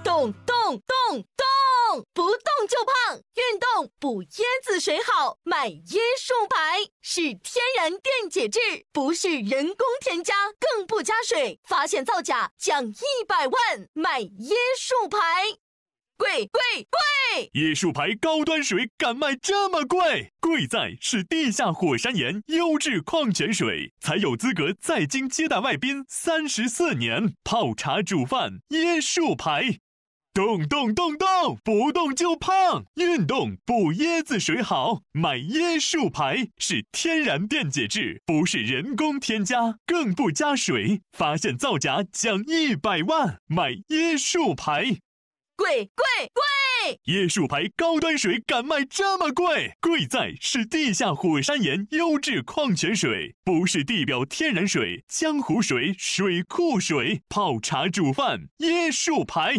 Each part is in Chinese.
动动动动，不动就胖，运动补椰子水好，买椰树牌，是天然电解质，不是人工添加，更不加水，发现造假奖100万，买椰树牌。贵！ 椰树牌高端水敢卖这么贵？贵在是地下火山岩优质矿泉水，才有资格在京接待外宾34年。泡茶煮饭，椰树牌。动动动动，不动就胖，运动补椰子水好，买椰树牌，是天然电解质，不是人工添加，更不加水，发现造假奖100万，买椰树牌。 贵！ 椰树牌高端水敢卖这么贵？贵在是地下火山岩优质矿泉水，不是地表天然水、江湖水、水库水，泡茶煮饭，椰树牌。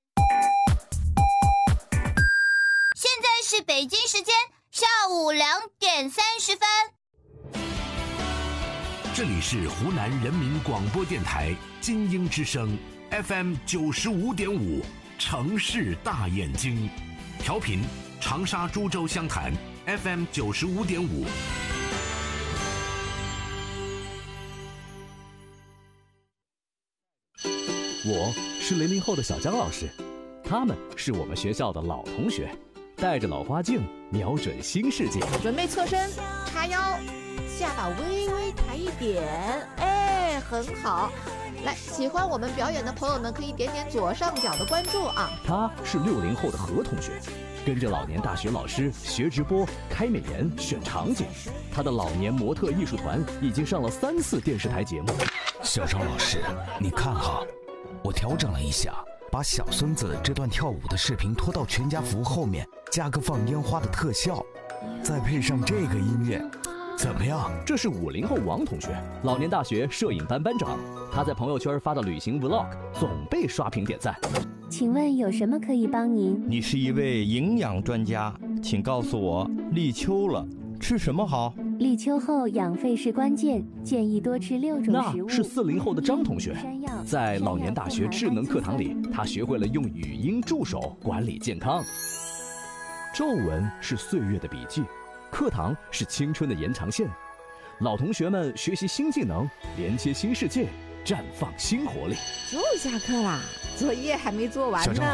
现在是北京时间下午2点30分。 这里是湖南人民广播电台金鹰之声 FM 95.5。城市大眼睛，调频长沙株洲湘潭 FM 95.5。 我是00后的小江老师，他们是我们学校的老同学，带着老花镜，瞄准新世界。 准备侧身，叉腰，下巴微微抬一点，哎，很好。来，喜欢我们表演的朋友们可以点点左上角的关注啊。 他是60后的何同学，跟着老年大学老师学直播、开美颜、选场景。他的老年模特艺术团已经上了3次电视台节目。 小张老师，你看哈，我调整了一下，把小孙子这段跳舞的视频拖到全家福后面，加个放烟花的特效，再配上这个音乐。怎么样？ 这是50后王同学，老年大学摄影班班长。他在朋友圈发的旅行 vlog 总被刷屏点赞。 请问有什么可以帮您？ 你是一位营养专家，请告诉我，立秋了，吃什么好？ 立秋后养肺是关键，建议多吃6种食物。 那是40后的张同学，在老年大学智能课堂里，他学会了用语音助手管理健康。皱纹是岁月的笔记，课堂是青春的延长线，老同学们学习新技能，连接新世界，绽放新活力。 又下课啦，作业还没做完呢。